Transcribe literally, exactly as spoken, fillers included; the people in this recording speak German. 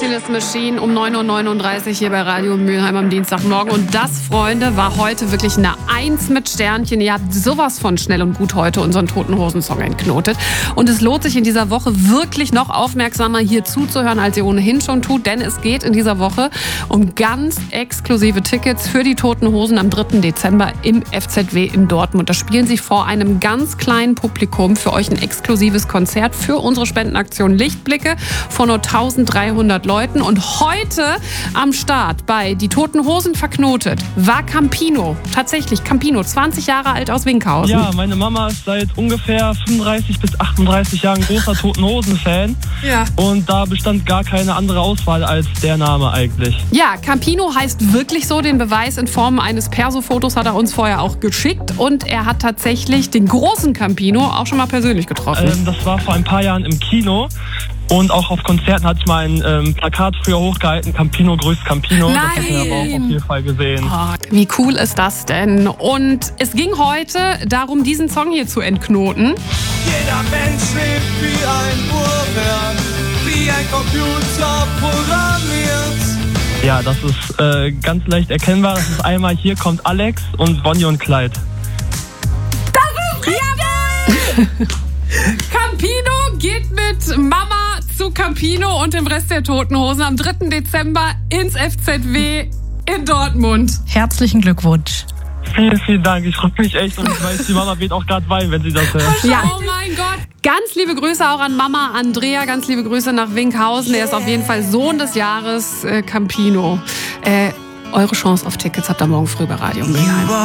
Happiness Machine um neun Uhr neununddreißig hier bei Radio Mülheim am Dienstagmorgen. Und das, Freunde, war heute wirklich eine Eins mit Sternchen. Ihr habt sowas von schnell und gut heute unseren Toten Hosen-Song entknotet. Und es lohnt sich in dieser Woche wirklich noch aufmerksamer hier zuzuhören, als ihr ohnehin schon tut. Denn es geht in dieser Woche um ganz exklusive Tickets für die Toten Hosen am dritten Dezember im F Z W in Dortmund. Da spielen sie vor einem ganz kleinen Publikum für euch ein exklusives Konzert für unsere Spendenaktion Lichtblicke von nur dreizehnhundert Leuten. Und heute am Start bei Die Toten Hosen verknotet war Campino. Tatsächlich Campino, zwanzig Jahre alt aus Winkhausen. Ja, meine Mama ist seit ungefähr fünfunddreißig bis achtunddreißig Jahren großer Toten Hosen-Fan. Ja. Und da bestand gar keine andere Auswahl als der Name eigentlich. Ja, Campino heißt wirklich so. Den Beweis in Form eines Perso-Fotos hat er uns vorher auch geschickt. Und er hat tatsächlich den großen Campino auch schon mal persönlich getroffen. Ähm, das war vor ein paar Jahren im Kino. Und auch auf Konzerten hatte ich mal ein ähm, Plakat früher hochgehalten, Campino grüßt Campino. Nein. Das hat man aber auch auf jeden Fall gesehen. Oh, wie cool ist das denn? Und es ging heute darum, diesen Song hier zu entknoten. Jeder Mensch lebt wie ein Uhrwerk, wie ein Computer programmiert. Ja, das ist äh, ganz leicht erkennbar. Das ist einmal Hier kommt Alex und Bonnie und Clyde. Das ist richtig! Campino geht mit Mama zu Campino und dem Rest der Toten Hosen am dritten Dezember ins F Z W in Dortmund. Herzlichen Glückwunsch. Vielen, vielen Dank. Ich freue mich echt und ich weiß, die Mama wird auch gerade weinen, wenn sie das hört. Ja. Oh mein Gott. Ganz liebe Grüße auch an Mama Andrea. Ganz liebe Grüße nach Winkhausen. Er ist auf jeden Fall Sohn des Jahres, äh, Campino. Äh, eure Chance auf Tickets habt ihr morgen früh bei Radio Mülheim.